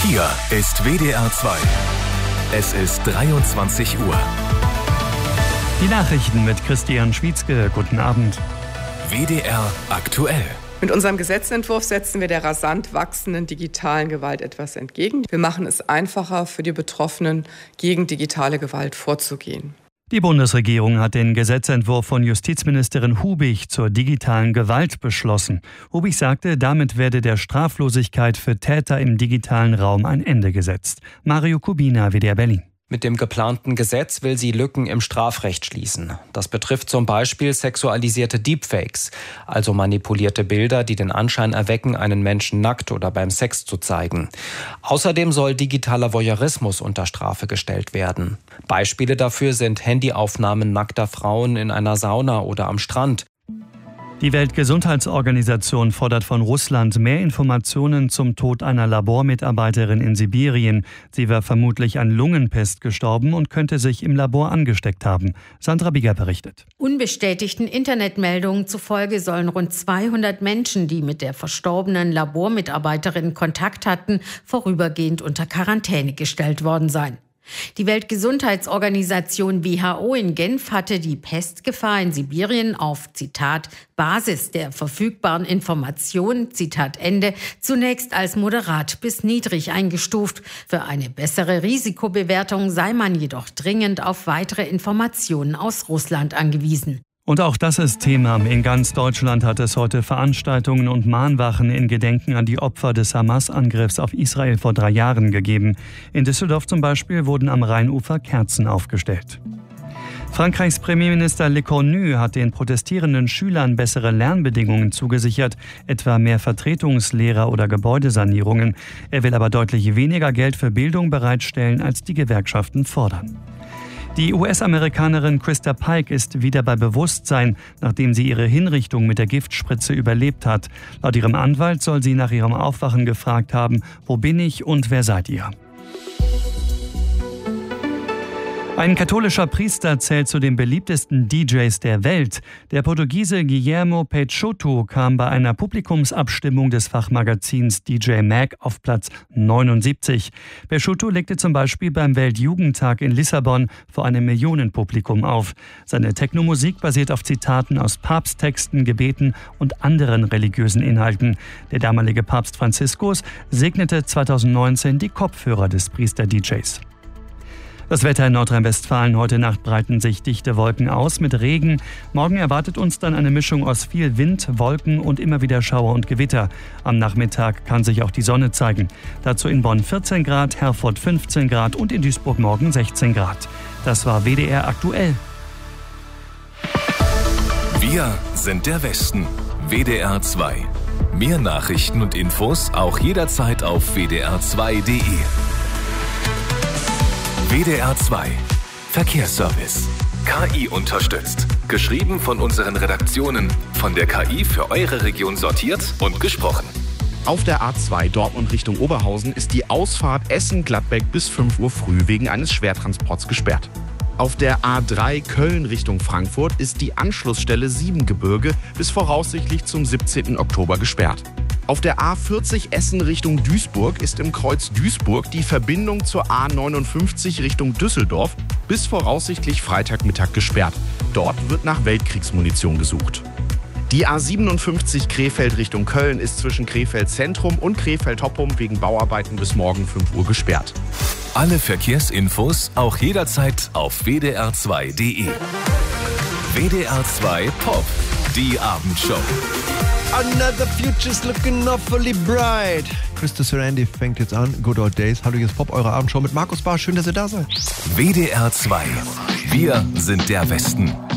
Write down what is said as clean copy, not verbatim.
Hier ist WDR 2. Es ist 23 Uhr. Die Nachrichten mit Christian Schwietzke. Guten Abend. WDR aktuell. Mit unserem Gesetzentwurf setzen wir der rasant wachsenden digitalen Gewalt etwas entgegen. Wir machen es einfacher für die Betroffenen, gegen digitale Gewalt vorzugehen. Die Bundesregierung hat den Gesetzentwurf von Justizministerin Hubig zur digitalen Gewalt beschlossen. Hubig sagte, damit werde der Straflosigkeit für Täter im digitalen Raum ein Ende gesetzt. Mario Kubina, WDR Berlin. Mit dem geplanten Gesetz will sie Lücken im Strafrecht schließen. Das betrifft zum Beispiel sexualisierte Deepfakes, also manipulierte Bilder, die den Anschein erwecken, einen Menschen nackt oder beim Sex zu zeigen. Außerdem soll digitaler Voyeurismus unter Strafe gestellt werden. Beispiele dafür sind Handyaufnahmen nackter Frauen in einer Sauna oder am Strand. Die Weltgesundheitsorganisation fordert von Russland mehr Informationen zum Tod einer Labormitarbeiterin in Sibirien. Sie war vermutlich an Lungenpest gestorben und könnte sich im Labor angesteckt haben. Sandra Bieger berichtet. Unbestätigten Internetmeldungen zufolge sollen rund 200 Menschen, die mit der verstorbenen Labormitarbeiterin Kontakt hatten, vorübergehend unter Quarantäne gestellt worden sein. Die Weltgesundheitsorganisation WHO in Genf hatte die Pestgefahr in Sibirien auf, Zitat, Basis der verfügbaren Informationen, Zitat Ende, zunächst als moderat bis niedrig eingestuft. Für eine bessere Risikobewertung sei man jedoch dringend auf weitere Informationen aus Russland angewiesen. Und auch das ist Thema. In ganz Deutschland hat es heute Veranstaltungen und Mahnwachen in Gedenken an die Opfer des Hamas-Angriffs auf Israel vor 3 Jahren gegeben. In Düsseldorf zum Beispiel wurden am Rheinufer Kerzen aufgestellt. Frankreichs Premierminister Le Cornu hat den protestierenden Schülern bessere Lernbedingungen zugesichert, etwa mehr Vertretungslehrer oder Gebäudesanierungen. Er will aber deutlich weniger Geld für Bildung bereitstellen, als die Gewerkschaften fordern. Die US-Amerikanerin Krista Pike ist wieder bei Bewusstsein, nachdem sie ihre Hinrichtung mit der Giftspritze überlebt hat. Laut ihrem Anwalt soll sie nach ihrem Aufwachen gefragt haben, wo bin ich und wer seid ihr? Ein katholischer Priester zählt zu den beliebtesten DJs der Welt. Der Portugiese Guilherme Peixoto kam bei einer Publikumsabstimmung des Fachmagazins DJ Mag auf Platz 79. Peixoto legte zum Beispiel beim Weltjugendtag in Lissabon vor einem Millionenpublikum auf. Seine Technomusik basiert auf Zitaten aus Papsttexten, Gebeten und anderen religiösen Inhalten. Der damalige Papst Franziskus segnete 2019 die Kopfhörer des Priester-DJs. Das Wetter in Nordrhein-Westfalen: Heute Nacht breiten sich dichte Wolken aus mit Regen. Morgen erwartet uns dann eine Mischung aus viel Wind, Wolken und immer wieder Schauer und Gewitter. Am Nachmittag kann sich auch die Sonne zeigen. Dazu in Bonn 14 Grad, Herford 15 Grad und in Duisburg morgen 16 Grad. Das war WDR aktuell. Wir sind der Westen. WDR 2. Mehr Nachrichten und Infos auch jederzeit auf wdr2.de. WDR 2. Verkehrsservice. KI unterstützt. Geschrieben von unseren Redaktionen. Von der KI für eure Region sortiert und gesprochen. Auf der A2 Dortmund Richtung Oberhausen ist die Ausfahrt Essen-Gladbeck bis 5 Uhr früh wegen eines Schwertransports gesperrt. Auf der A3 Köln Richtung Frankfurt ist die Anschlussstelle Siebengebirge bis voraussichtlich zum 17. Oktober gesperrt. Auf der A40 Essen Richtung Duisburg ist im Kreuz Duisburg die Verbindung zur A59 Richtung Düsseldorf bis voraussichtlich Freitagmittag gesperrt. Dort wird nach Weltkriegsmunition gesucht. Die A57 Krefeld Richtung Köln ist zwischen Krefeld Zentrum und Krefeld Hoppum wegen Bauarbeiten bis morgen 5 Uhr gesperrt. Alle Verkehrsinfos auch jederzeit auf wdr2.de. WDR 2 Pop, die Abendshow. Another future's looking awfully bright. Christus Randy fängt jetzt an. Good Old Days. Hallo, hier ist Pop, eure Abendshow mit Markus Barr. Schön, dass ihr da seid. WDR 2. Wir sind der Westen.